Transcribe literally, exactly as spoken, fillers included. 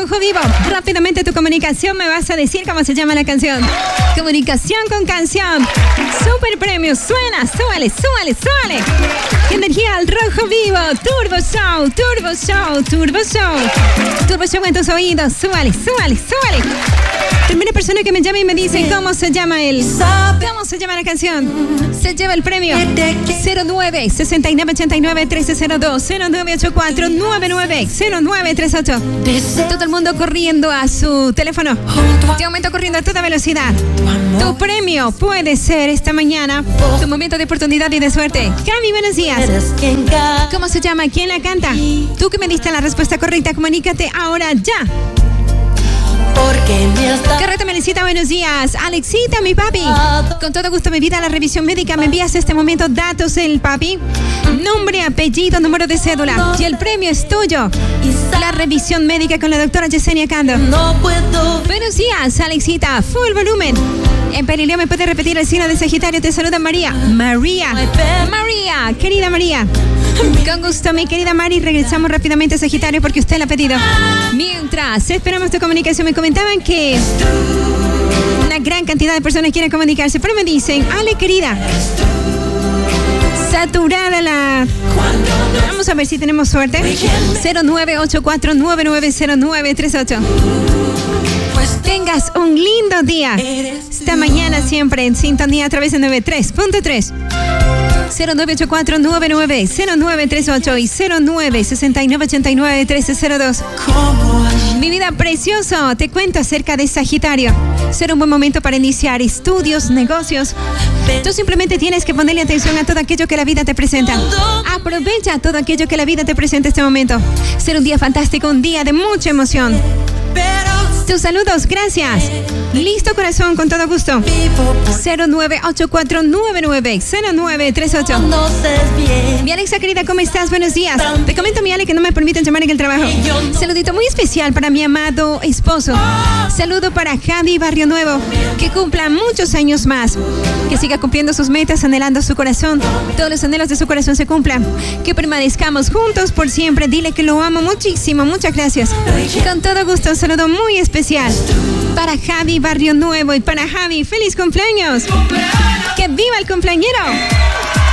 Rojo Vivo. Rápidamente tu comunicación me vas a decir cómo se llama la canción. Comunicación con canción. Super premio. Suena, súbale, súbale, súbale. Energía al Rojo Vivo. Turbo Show, Turbo Show, Turbo Show. Turbo Show en tus oídos. Súbale, súbale, súbale. Primera persona que me llama y me dice cómo se llama él. ¿Cómo se llama la canción? Se lleva el premio. cero nueve sesenta y nueve ochenta y nueve trece cero dos cero nueve ocho cuatro nueve nueve cero nueve tres ocho. Todo el mundo corriendo a su teléfono. De momento corriendo a toda velocidad. Tu premio puede ser esta mañana tu momento de oportunidad y de suerte. Cami, buenos días. ¿Cómo se llama? ¿Quién la canta? Tú que me diste la respuesta correcta, comunícate ahora ya. Carreta Melecita, buenos días. Alexita, mi papi. Con todo gusto, mi vida, a la revisión médica. Me envías este momento datos el papi. Nombre, apellido, número de cédula. Y el premio es tuyo. La revisión médica con la doctora Yesenia Cando. Buenos días, Alexita. Full volumen. En Pelileo me puede repetir el signo de Sagitario. Te saluda María. María. María, querida María. Con gusto, mi querida Mari. Regresamos rápidamente a Sagitario porque usted la ha pedido. Mientras esperamos tu comunicación, me comentaban que una gran cantidad de personas quieren comunicarse, pero me dicen, Ale, querida, saturada la... Vamos a ver si tenemos suerte. cero nueve ocho cuatro nueve nueve cero nueve tres ocho. Tengas un lindo día. Esta mañana siempre en sintonía a través de noventa y tres punto tres. cero nueve ocho cuatro nueve nueve cero nueve tres ocho y cero nueve sesenta y nueve ochenta y nueve trece cero dos. Mi vida, precioso, te cuento acerca de Sagitario. Será un buen momento para iniciar estudios, negocios. Tú simplemente tienes que ponerle atención a todo aquello que la vida te presenta. Aprovecha todo aquello que la vida te presenta en este momento. Será un día fantástico, un día de mucha emoción. Tus saludos, gracias. Listo, corazón, con todo gusto. cero nueve ocho cuatro nueve nueve cero nueve tres ocho. Mi Alexa querida, ¿cómo estás? Buenos días. Te comento, mi Ale, que no me permiten llamar en el trabajo. Saludito muy especial para mi amado esposo. Saludo para Javi Barrio Nuevo. Que cumpla muchos años más. Que siga cumpliendo sus metas, anhelando su corazón. Todos los anhelos de su corazón se cumplan. Que permanezcamos juntos por siempre. Dile que lo amo muchísimo. Muchas gracias. Con todo gusto, un saludo muy especial para Javi Barrio Nuevo y para Javi, ¡feliz cumpleaños! ¡Que viva el cumpleañero!